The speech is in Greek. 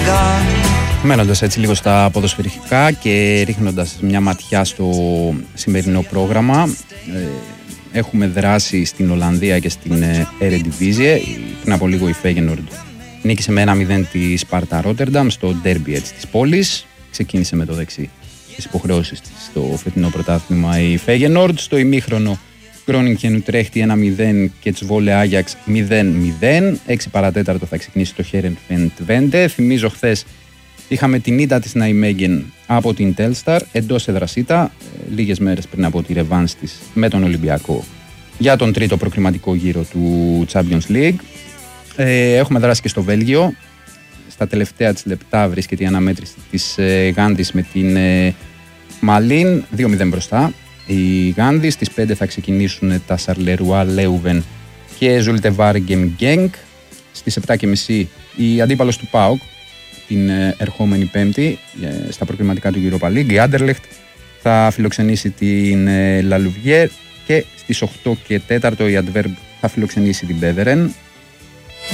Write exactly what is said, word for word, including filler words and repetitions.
Μένοντας έτσι λίγο στα ποδοσφαιρικά και ρίχνοντας μια ματιά στο σημερινό πρόγραμμα, ε, έχουμε δράσει στην Ολλανδία και στην Eredivisie. Πριν από λίγο η Feyenoord νίκησε με ένα μηδέν τη Sparta Rotterdam στο ντέρμπι έτσι της πόλης. Ξεκίνησε με το δεξί τις υποχρεώσεις της στο φετινό πρωτάθλημα η Feyenoord. Στο ημίχρονο Groningen Utrecht ένα μηδέν και Zwolle Ajax μηδέν μηδέν. έξι παρατέταρτο θα ξεκινήσει το Heerenveen. Θυμίζω χθες είχαμε την ήττα της Nijmegen από την Telstar εντός έδρας ήττα, λίγες μέρες πριν από τη ρεβάνς της με τον Ολυμπιακό για τον τρίτο προκριματικό γύρο του Champions League. Ε, έχουμε δράσει και στο Βέλγιο. Στα τελευταία της λεπτά βρίσκεται η αναμέτρηση της ε, Γάντης με την ε, Μαλίν, δύο μηδέν μπροστά. Οι Γάνδη στις πέντε θα ξεκινήσουν τα Σαρλερουά Λέουβεν και Ζούλτε Βάργεν Γκένγκ. Στις επτά και μισή η αντίπαλος του ΠΑΟΚ την ερχόμενη Πέμπτη στα προκριματικά του Europa League. Η Άντερλεχτ θα φιλοξενήσει την Λαλουβιέρ και στις οκτώ και τέσσερα η Αντβέρμπ θα φιλοξενήσει την Μπέδερεν.